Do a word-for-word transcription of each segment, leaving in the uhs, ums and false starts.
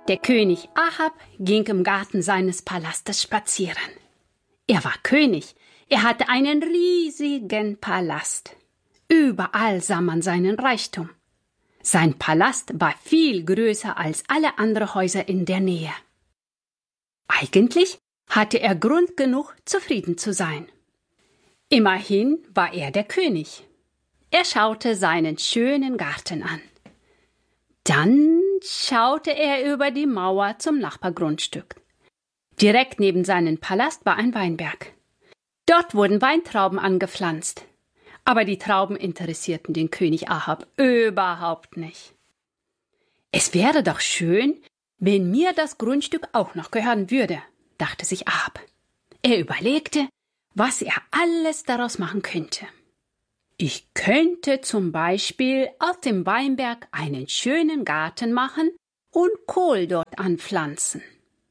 Der König Ahab ging im Garten seines Palastes spazieren. Er war König. Er hatte einen riesigen Palast. Überall sah man seinen Reichtum. Sein Palast war viel größer als alle anderen Häuser in der Nähe. Eigentlich hatte er Grund genug, zufrieden zu sein. Immerhin war er der König. Er schaute seinen schönen Garten an. Dann schaute er über die Mauer zum Nachbargrundstück. Direkt neben seinem Palast war ein Weinberg. Dort wurden Weintrauben angepflanzt. Aber die Trauben interessierten den König Ahab überhaupt nicht. Es wäre doch schön, wenn mir das Grundstück auch noch gehören würde, dachte sich Ahab. Er überlegte, was er alles daraus machen könnte. Ich könnte zum Beispiel aus dem Weinberg einen schönen Garten machen und Kohl dort anpflanzen.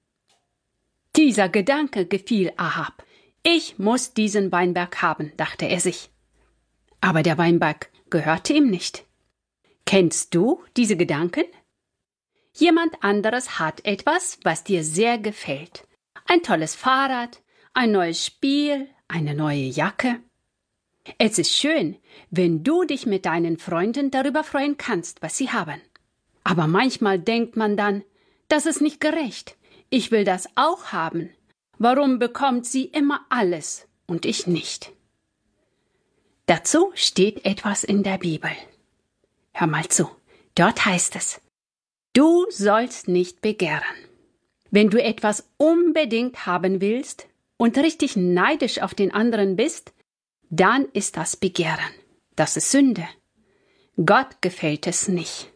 Dieser Gedanke gefiel Ahab. Ich muss diesen Weinberg haben, dachte er sich. Aber der Weinberg gehörte ihm nicht. Kennst du diese Gedanken? Jemand anderes hat etwas, was dir sehr gefällt. Ein tolles Fahrrad, ein neues Spiel, eine neue Jacke. Es ist schön, wenn du dich mit deinen Freunden darüber freuen kannst, was sie haben. Aber manchmal denkt man dann, das ist nicht gerecht. Ich will das auch haben. Warum bekommt sie immer alles und ich nicht? Dazu steht etwas in der Bibel. Hör mal zu, dort heißt es, du sollst nicht begehren. Wenn du etwas unbedingt haben willst und richtig neidisch auf den anderen bist, dann ist das Begehren. Das ist Sünde. Gott gefällt es nicht.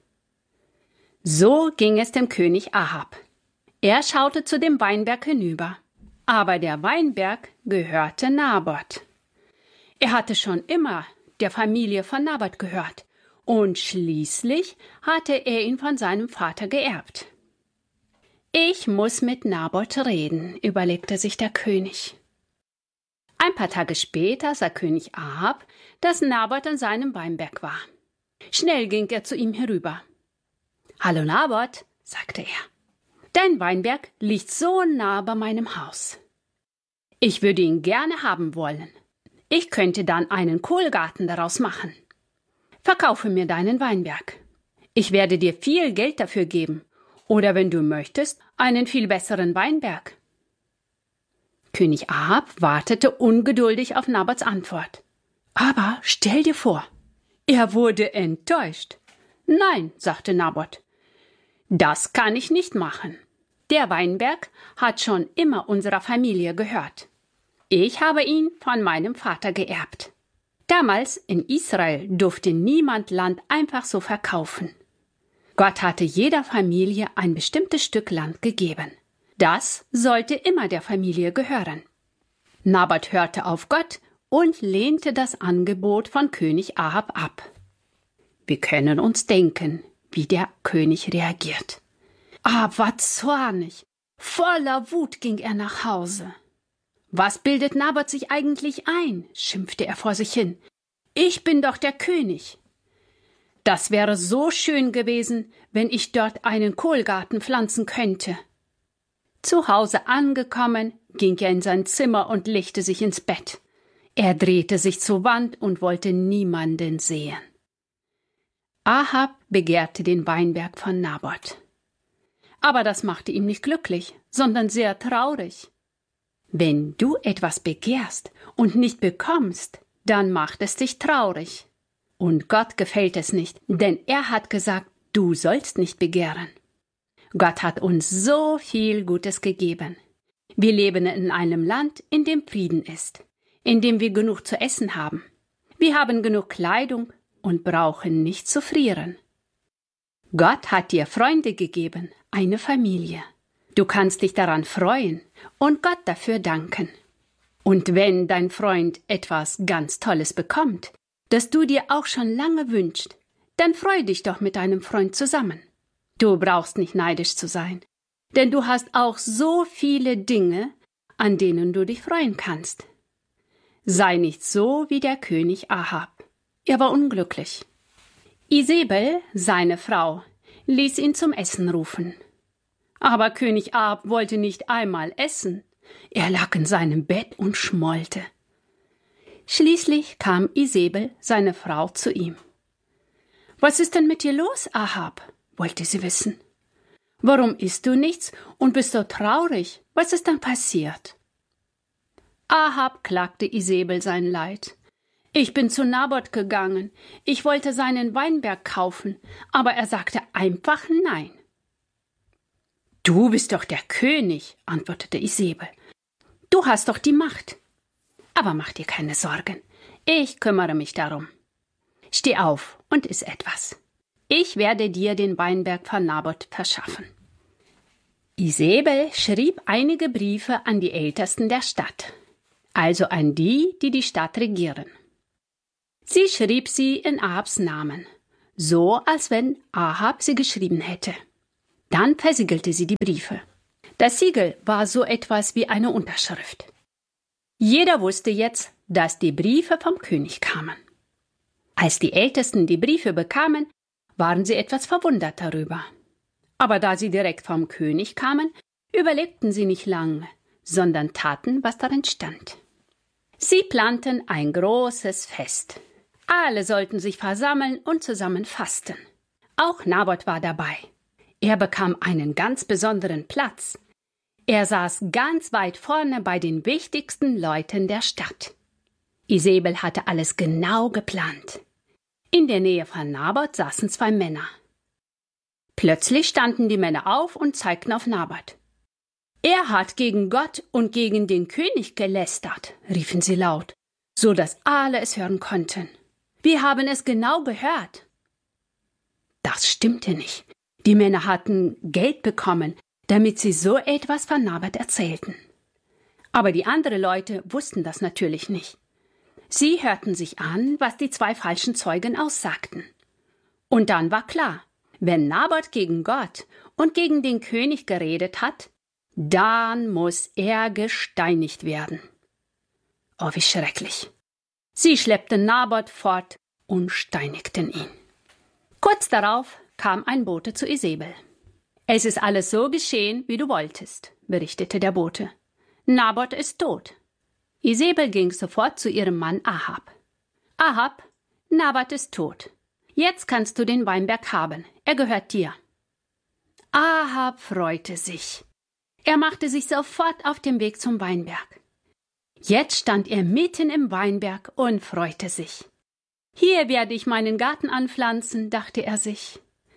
So ging es dem König Ahab. Er schaute zu dem Weinberg hinüber. Aber der Weinberg gehörte Naboth. Er hatte schon immer der Familie von Naboth gehört und schließlich hatte er ihn von seinem Vater geerbt. Ich muss mit Naboth reden, überlegte sich der König. Ein paar Tage später sah König Ahab, dass Naboth an seinem Weinberg war. Schnell ging er zu ihm herüber. »Hallo Naboth«, sagte er, »dein Weinberg liegt so nah bei meinem Haus. Ich würde ihn gerne haben wollen. Ich könnte dann einen Kohlgarten daraus machen. Verkaufe mir deinen Weinberg. Ich werde dir viel Geld dafür geben. Oder wenn du möchtest, einen viel besseren Weinberg.« König Ahab wartete ungeduldig auf Naboths Antwort. Aber stell dir vor, er wurde enttäuscht. »Nein«, sagte Naboth, »das kann ich nicht machen. Der Weinberg hat schon immer unserer Familie gehört. Ich habe ihn von meinem Vater geerbt. Damals in Israel durfte niemand Land einfach so verkaufen. Gott hatte jeder Familie ein bestimmtes Stück Land gegeben. Das sollte immer der Familie gehören. Naboth hörte auf Gott und lehnte das Angebot von König Ahab ab. Wir können uns denken, wie der König reagiert. Er war zornig. Voller Wut ging er nach Hause. »Was bildet Naboth sich eigentlich ein?« schimpfte er vor sich hin. »Ich bin doch der König. Das wäre so schön gewesen, wenn ich dort einen Kohlgarten pflanzen könnte.« Zu Hause angekommen, ging er in sein Zimmer und legte sich ins Bett. Er drehte sich zur Wand und wollte niemanden sehen. Ahab begehrte den Weinberg von Naboth. Aber das machte ihn nicht glücklich, sondern sehr traurig. Wenn du etwas begehrst und nicht bekommst, dann macht es dich traurig. Und Gott gefällt es nicht, denn er hat gesagt, du sollst nicht begehren. Gott hat uns so viel Gutes gegeben. Wir leben in einem Land, in dem Frieden ist, in dem wir genug zu essen haben. Wir haben genug Kleidung und brauchen nicht zu frieren. Gott hat dir Freunde gegeben, eine Familie. Du kannst dich daran freuen und Gott dafür danken. Und wenn dein Freund etwas ganz Tolles bekommt, das du dir auch schon lange wünschst, dann freu dich doch mit deinem Freund zusammen. Du brauchst nicht neidisch zu sein, denn du hast auch so viele Dinge, an denen du dich freuen kannst. Sei nicht so wie der König Ahab. Er war unglücklich. Isebel, seine Frau, ließ ihn zum Essen rufen. Aber König Ahab wollte nicht einmal essen. Er lag in seinem Bett und schmollte. Schließlich kam Isebel, seine Frau, zu ihm. »Was ist denn mit dir los, Ahab?« wollte sie wissen. »Warum isst du nichts und bist so traurig? Was ist denn passiert?« Ahab klagte Isebel sein Leid. »Ich bin zu Naboth gegangen. Ich wollte seinen Weinberg kaufen, aber er sagte einfach nein.« »Du bist doch der König«, antwortete Isebel. »Du hast doch die Macht. Aber mach dir keine Sorgen. Ich kümmere mich darum. Steh auf und iss etwas. Ich werde dir den Weinberg von Naboth verschaffen.« Isebel schrieb einige Briefe an die Ältesten der Stadt, also an die, die die Stadt regieren. Sie schrieb sie in Ahabs Namen, so als wenn Ahab sie geschrieben hätte. Dann versiegelte sie die Briefe. Das Siegel war so etwas wie eine Unterschrift. Jeder wusste jetzt, dass die Briefe vom König kamen. Als die Ältesten die Briefe bekamen, waren sie etwas verwundert darüber. Aber da sie direkt vom König kamen, überlegten sie nicht lange, sondern taten, was darin stand. Sie planten ein großes Fest. Alle sollten sich versammeln und zusammen fasten. Auch Naboth war dabei. Er bekam einen ganz besonderen Platz. Er saß ganz weit vorne bei den wichtigsten Leuten der Stadt. Isebel hatte alles genau geplant. In der Nähe von Naboth saßen zwei Männer. Plötzlich standen die Männer auf und zeigten auf Naboth. »Er hat gegen Gott und gegen den König gelästert«, riefen sie laut, so dass alle es hören konnten. »Wir haben es genau gehört.« Das stimmte nicht. Die Männer hatten Geld bekommen, damit sie so etwas von Naboth erzählten. Aber die anderen Leute wussten das natürlich nicht. Sie hörten sich an, was die zwei falschen Zeugen aussagten. Und dann war klar, wenn Naboth gegen Gott und gegen den König geredet hat, dann muss er gesteinigt werden. Oh, wie schrecklich. Sie schleppten Naboth fort und steinigten ihn. Kurz darauf kam ein Bote zu Isebel. »Es ist alles so geschehen, wie du wolltest«, berichtete der Bote. »Naboth ist tot.« Isebel ging sofort zu ihrem Mann Ahab. »Ahab, Naboth ist tot. Jetzt kannst du den Weinberg haben, er gehört dir.« Ahab freute sich. Er machte sich sofort auf den Weg zum Weinberg. Jetzt stand er mitten im Weinberg und freute sich. »Hier werde ich meinen Garten anpflanzen«, dachte er sich.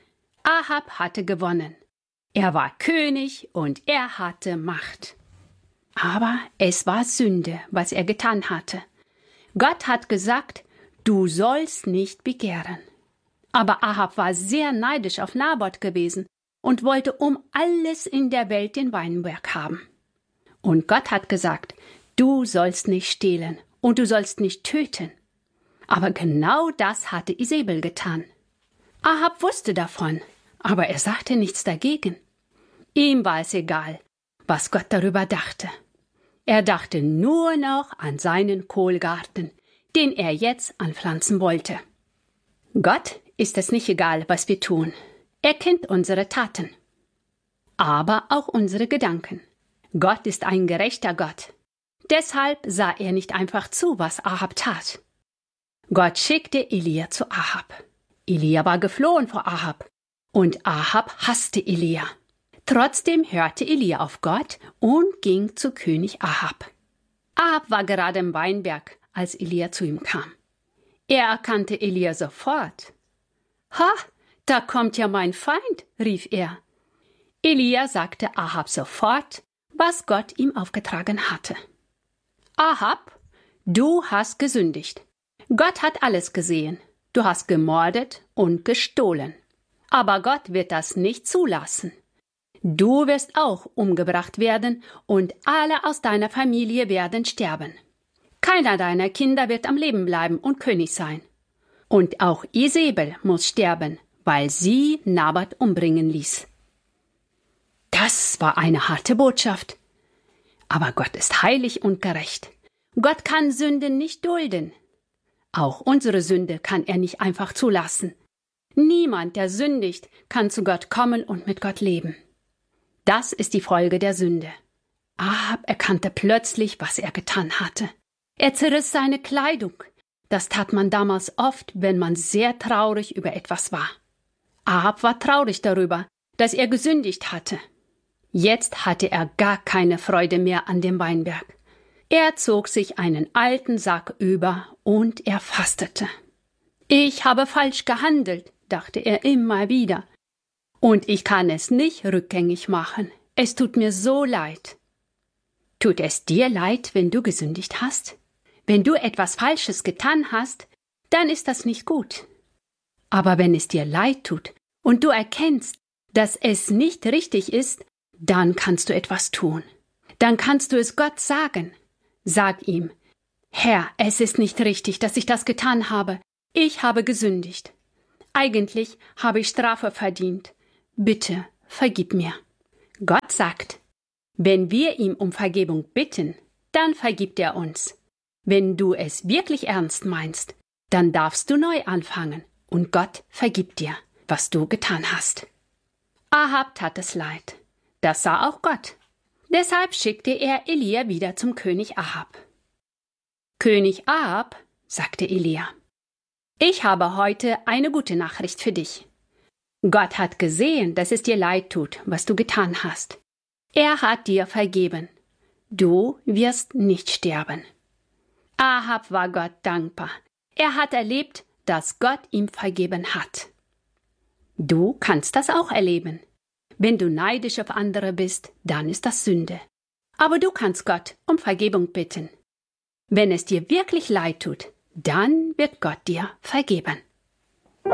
Ahab hatte gewonnen. Er war König und er hatte Macht. Aber es war Sünde, was er getan hatte. Gott hat gesagt, du sollst nicht begehren. Aber Ahab war sehr neidisch auf Naboth gewesen und wollte um alles in der Welt den Weinberg haben. Und Gott hat gesagt, du sollst nicht stehlen und du sollst nicht töten. Aber genau das hatte Isebel getan. Ahab wusste davon, aber er sagte nichts dagegen. Ihm war es egal, was Gott darüber dachte. Er dachte nur noch an seinen Kohlgarten, den er jetzt anpflanzen wollte. Gott ist es nicht egal, was wir tun. Er kennt unsere Taten, aber auch unsere Gedanken. Gott ist ein gerechter Gott. Deshalb sah er nicht einfach zu, was Ahab tat. Gott schickte Elia zu Ahab. Elia war geflohen vor Ahab und Ahab hasste Elia. Trotzdem hörte Elia auf Gott und ging zu König Ahab. Ahab war gerade im Weinberg, als Elia zu ihm kam. Er erkannte Elia sofort. »Ha, da kommt ja mein Feind«, rief er. Elia sagte Ahab sofort, was Gott ihm aufgetragen hatte. »Ahab, du hast gesündigt. Gott hat alles gesehen. Du hast gemordet und gestohlen. Aber Gott wird das nicht zulassen. Du wirst auch umgebracht werden und alle aus deiner Familie werden sterben. Keiner deiner Kinder wird am Leben bleiben und König sein. Und auch Isebel muss sterben, weil sie Naboth umbringen ließ.« Das war eine harte Botschaft. Aber Gott ist heilig und gerecht. Gott kann Sünden nicht dulden. Auch unsere Sünde kann er nicht einfach zulassen. Niemand, der sündigt, kann zu Gott kommen und mit Gott leben. Das ist die Folge der Sünde. Ahab erkannte plötzlich, was er getan hatte. Er zerriss seine Kleidung. Das tat man damals oft, wenn man sehr traurig über etwas war. Ahab war traurig darüber, dass er gesündigt hatte. Jetzt hatte er gar keine Freude mehr an dem Weinberg. Er zog sich einen alten Sack über und er fastete. Ich habe falsch gehandelt, dachte er immer wieder. Und ich kann es nicht rückgängig machen. Es tut mir so leid. Tut es dir leid, wenn du gesündigt hast? Wenn du etwas Falsches getan hast, dann ist das nicht gut. Aber wenn es dir leid tut und du erkennst, dass es nicht richtig ist, dann kannst du etwas tun. Dann kannst du es Gott sagen. Sag ihm, Herr, es ist nicht richtig, dass ich das getan habe. Ich habe gesündigt. Eigentlich habe ich Strafe verdient. Bitte, vergib mir. Gott sagt, wenn wir ihm um Vergebung bitten, dann vergibt er uns. Wenn du es wirklich ernst meinst, dann darfst du neu anfangen und Gott vergibt dir, was du getan hast. Ahab tat es leid. Das sah auch Gott. Deshalb schickte er Elia wieder zum König Ahab. König Ahab, sagte Elia, ich habe heute eine gute Nachricht für dich. Gott hat gesehen, dass es dir leid tut, was du getan hast. Er hat dir vergeben. Du wirst nicht sterben. Ahab war Gott dankbar. Er hat erlebt, dass Gott ihm vergeben hat. Du kannst das auch erleben. Wenn du neidisch auf andere bist, dann ist das Sünde. Aber du kannst Gott um Vergebung bitten. Wenn es dir wirklich leid tut, dann wird Gott dir vergeben.